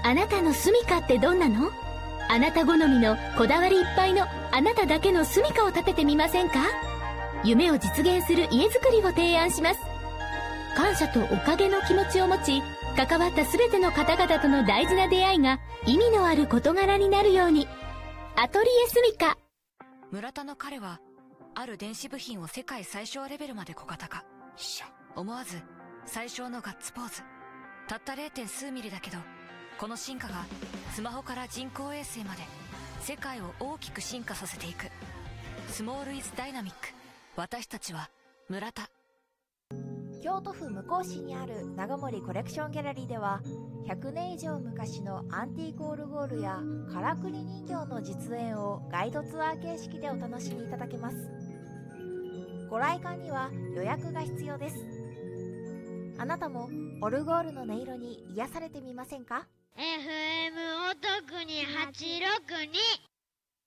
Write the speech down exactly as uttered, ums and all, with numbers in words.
あなたの住処ってどんなの？あなた好みのこだわりいっぱいのあなただけの住処を建ててみませんか？夢を実現する家づくりを提案します。感謝とおかげの気持ちを持ち、関わったすべての方々との大事な出会いが意味のある事柄になるように。アトリエ住処。 村田の彼はある電子部品を世界最小レベルまで小型化。思わず最小のガッツポーズ。たった れいてん 数ミリだけど、この進化がスマホから人工衛星まで世界を大きく進化させていく。スモールイズダイナミック。私たちは村田。 京都府向日市にある長森コレクションギャラリーでは、ひゃくねん以上昔のアンティークオルゴールやからくり人形の実演をガイドツアー形式でお楽しみいただけます。ご来館には予約が必要です。あなたもオルゴールの音色に癒されてみませんか？ エフエム お得にはちろくに